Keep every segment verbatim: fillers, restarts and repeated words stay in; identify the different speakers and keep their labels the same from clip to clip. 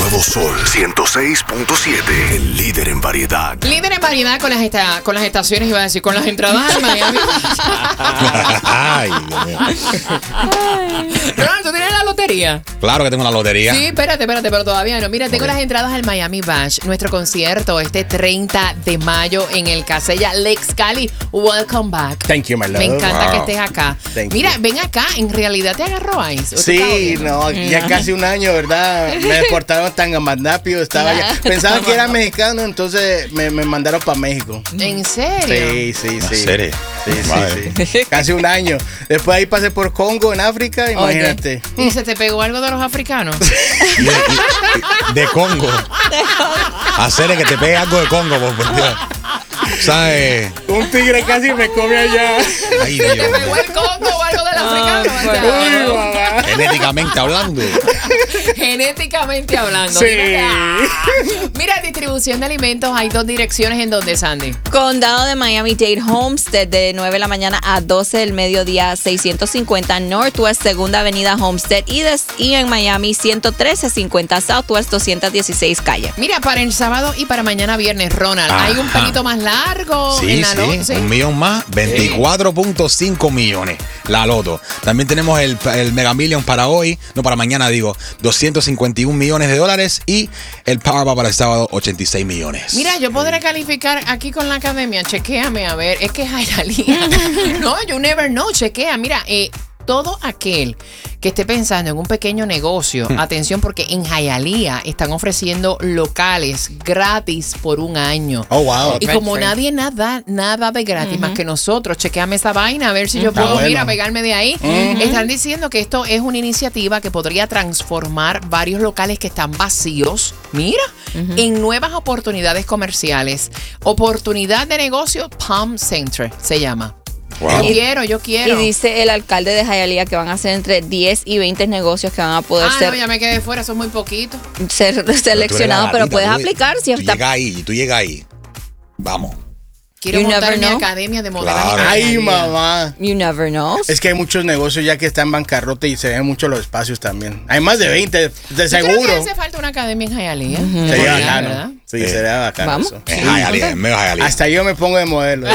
Speaker 1: nuevo Sol ciento seis punto siete, el líder en variedad.
Speaker 2: Líder en variedad con las, esta, con las estaciones, iba a decir, con las entradas al Miami.
Speaker 3: Ay, Dios mío.
Speaker 2: Ronald, ¿tú tienes la lotería?
Speaker 3: Claro que tengo una lotería.
Speaker 2: Sí, espérate, espérate, pero todavía no. Mira, tengo
Speaker 3: Ok.
Speaker 2: las entradas al Miami Bash, nuestro concierto este treinta de mayo en el Casella Lakes Cali. Welcome back.
Speaker 4: Thank you, my love.
Speaker 2: Me encanta
Speaker 3: Wow.
Speaker 2: que estés acá.
Speaker 4: Thank
Speaker 2: Mira,
Speaker 4: you.
Speaker 2: ven acá, en realidad te agarró Ice. ¿O tú estabas
Speaker 4: Sí,
Speaker 2: bien?
Speaker 4: no, ya casi un año, ¿verdad? Me deportaron tan más rápido, estaba ya. Pensaban que era mexicano, entonces me, me mandaron para México.
Speaker 2: ¿En serio?
Speaker 4: Sí, sí,
Speaker 3: ¿En
Speaker 4: sí.
Speaker 3: serio?
Speaker 4: Sí,
Speaker 3: Madre.
Speaker 4: sí, sí. Casi un año. Después ahí pasé por Congo, en África, imagínate.
Speaker 2: ¿Y se te pegó algo de los africanos?
Speaker 3: Y- y- y- de Congo. Hacer que te pegue algo de Congo, por por Dios. ¿Sabes?
Speaker 4: Un tigre casi me come allá.
Speaker 3: Ay,
Speaker 2: ¿Se
Speaker 3: Dios
Speaker 2: te pegó
Speaker 3: mío.
Speaker 2: el Congo o algo del africano?
Speaker 5: Ay,
Speaker 2: O sea,
Speaker 4: Uy, mamá.
Speaker 3: Genéticamente hablando.
Speaker 2: Genéticamente hablando.
Speaker 4: Sí.
Speaker 2: Mira, mira, distribución de alimentos. Hay dos direcciones en donde, Sandy.
Speaker 5: Condado de Miami-Dade Homestead de nueve de la mañana a doce del mediodía, seiscientos cincuenta Northwest Segunda Avenida Homestead y, des, y en Miami ciento trece cincuenta Southwest doscientos dieciséis calle.
Speaker 2: Mira, para el sábado y para mañana viernes, Ronald, hay un
Speaker 3: Ajá.
Speaker 2: pelito más largo
Speaker 3: Sí,
Speaker 2: en la
Speaker 3: sí,
Speaker 2: noche. ¿Sí?
Speaker 3: un millón más, veinticuatro punto cinco millones, la loto. También tenemos el, el Mega Million para hoy, no para mañana digo, doscientos cincuenta y un millones de dólares y el Powerball para el sábado, ochenta y seis millones.
Speaker 2: Mira, yo podré calificar aquí con la academia. Chequéame, a ver. Es que es Hialeah. No, you never know. Chequea. Mira, eh, todo aquel que esté pensando en un pequeño negocio, atención, porque en Hialeah están ofreciendo locales gratis por un año.
Speaker 4: Oh, wow.
Speaker 2: Y como nadie nada, nada de gratis más que nosotros, chequeame esa vaina a ver si yo
Speaker 4: Está
Speaker 2: puedo,
Speaker 4: bueno.
Speaker 2: mira, pegarme de ahí. Están diciendo que esto es una iniciativa que podría transformar varios locales que están vacíos, mira, en nuevas oportunidades comerciales. Oportunidad de negocio Palm Center se llama.
Speaker 3: Wow.
Speaker 2: Yo quiero, yo
Speaker 5: Y
Speaker 2: quiero.
Speaker 5: dice el alcalde de Hialeah que van a ser entre diez y veinte negocios que van a poder
Speaker 2: Ah,
Speaker 5: ser,
Speaker 2: no, ya me quedé fuera, son muy poquitos.
Speaker 5: ser
Speaker 3: Pero tú eres
Speaker 5: seleccionados,
Speaker 3: la
Speaker 5: pero
Speaker 3: gatita,
Speaker 5: puedes
Speaker 3: tú-
Speaker 5: aplicar si
Speaker 3: tú
Speaker 5: está.
Speaker 3: llegas ahí, tú llegas ahí. Vamos.
Speaker 2: Quiero
Speaker 5: You
Speaker 2: montar
Speaker 5: never
Speaker 2: mi
Speaker 5: know.
Speaker 2: academia de modelaje.
Speaker 3: Claro.
Speaker 2: en
Speaker 4: Ay,
Speaker 2: Hialeah.
Speaker 4: mamá.
Speaker 5: You never know.
Speaker 4: Es que hay muchos negocios ya que están en bancarrota y se ven mucho los espacios también. Hay más de veinte, de
Speaker 2: ¿Tú crees
Speaker 4: seguro.
Speaker 2: que hace falta una academia en Hialeah?
Speaker 4: Sería
Speaker 2: Sería,
Speaker 4: bacano.
Speaker 2: ¿verdad?
Speaker 4: Sí,
Speaker 3: Eh,
Speaker 4: sería bacano
Speaker 5: vamos.
Speaker 4: eso.
Speaker 3: En Hialeah, en medio de Hialeah.
Speaker 4: Hasta yo me pongo de modelo.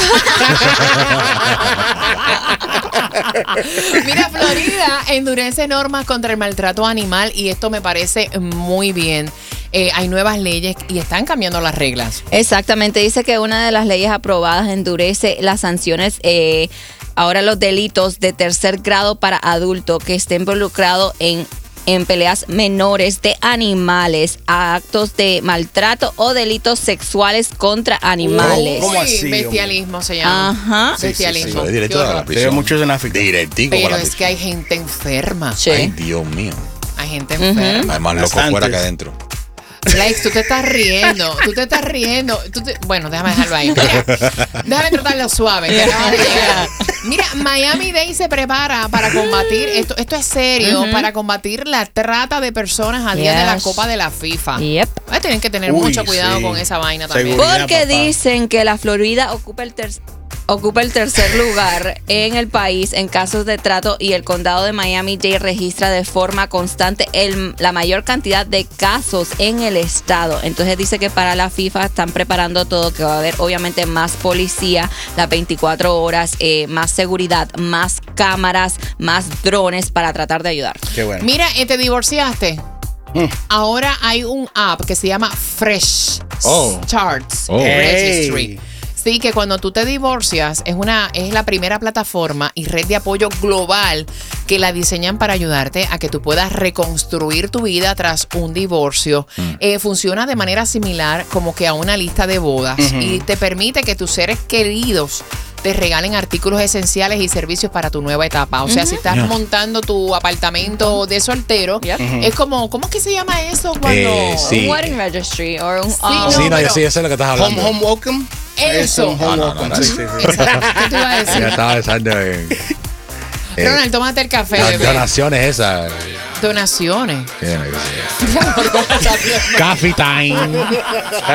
Speaker 2: Mira, Florida endurece normas contra el maltrato animal y esto me parece muy bien. Eh, hay nuevas leyes y están cambiando las reglas.
Speaker 5: Exactamente, dice que una de las leyes aprobadas endurece las sanciones, eh, ahora los delitos de tercer grado para adulto que esté involucrado en, en peleas menores de animales, actos de maltrato o delitos sexuales contra animales.
Speaker 4: ¿Cómo
Speaker 2: Uy,
Speaker 4: así,
Speaker 2: bestialismo se llama.
Speaker 5: Ajá.
Speaker 4: Sí,
Speaker 2: Bestialismo.
Speaker 4: sí,
Speaker 3: Eso es
Speaker 2: Qué
Speaker 3: directo de la
Speaker 2: horror.
Speaker 3: prisión.
Speaker 4: Pero muchos en África.
Speaker 3: Directico
Speaker 2: Pero
Speaker 3: para la
Speaker 2: es que
Speaker 3: prisión.
Speaker 2: hay gente enferma.
Speaker 5: Sí.
Speaker 3: Ay, Dios mío.
Speaker 2: Hay gente enferma.
Speaker 3: Hay más loco
Speaker 4: Bastantes.
Speaker 3: fuera que adentro.
Speaker 2: Lex, tú te estás riendo. Tú te estás riendo. Tú te- Bueno, déjame dejarlo ahí. Mira, déjame tratarlo suave. Que acaba de llegar. Mira, Miami-Dade se prepara para combatir, esto, esto es serio, para combatir la trata de personas a día de la
Speaker 5: Yes.
Speaker 2: Copa de la FIFA.
Speaker 5: Yep.
Speaker 2: Vas a tener que tener
Speaker 4: Uy,
Speaker 2: mucho cuidado
Speaker 4: sí.
Speaker 2: con esa vaina también.
Speaker 4: Seguro.
Speaker 5: Porque
Speaker 4: Mira, papá.
Speaker 5: dicen que la Florida ocupa el tercer ocupa el tercer lugar en el país en casos de trato y el condado de Miami-Dade registra de forma constante el- la mayor cantidad de casos en el estado. Entonces dice que para la FIFA están preparando todo, que va a haber obviamente más policía las veinticuatro horas, eh, más seguridad, más cámaras, más drones para tratar de ayudar.
Speaker 4: Qué bueno.
Speaker 2: Mira, eh, te divorciaste.
Speaker 4: Mm.
Speaker 2: Ahora hay un app que se llama Fresh
Speaker 3: Oh.
Speaker 2: Starts
Speaker 3: Oh.
Speaker 2: Registry.
Speaker 4: Hey.
Speaker 2: Sí, que cuando tú te divorcias es una es la primera plataforma y red de apoyo global que la diseñan para ayudarte a que tú puedas reconstruir tu vida tras un divorcio. Eh, funciona de manera similar como que a una lista de bodas y te permite que tus seres queridos te regalen artículos esenciales y servicios para tu nueva etapa. O sea, si estás
Speaker 3: Yeah.
Speaker 2: montando tu apartamento de soltero,
Speaker 5: Yep.
Speaker 2: es como, ¿cómo es que se llama eso cuando?
Speaker 3: Eh, sí.
Speaker 5: Un wedding registry o un
Speaker 2: Sí,
Speaker 5: um,
Speaker 2: no,
Speaker 3: Sí, no,
Speaker 2: pero-
Speaker 3: yo sí, eso es lo que estás hablando.
Speaker 4: Home, home welcome.
Speaker 2: Eso.
Speaker 4: un home
Speaker 3: No, no,
Speaker 4: welcome.
Speaker 3: no,
Speaker 4: sí,
Speaker 3: no.
Speaker 4: sí, sí.
Speaker 2: Exacto. ¿Qué te iba a
Speaker 3: Ya
Speaker 2: decir?
Speaker 3: estaba pensando en eh,
Speaker 2: Ronald, tómate el café,
Speaker 3: las
Speaker 2: bebé.
Speaker 3: donaciones esas.
Speaker 2: Donaciones.
Speaker 3: Tiene que ser. Coffee time.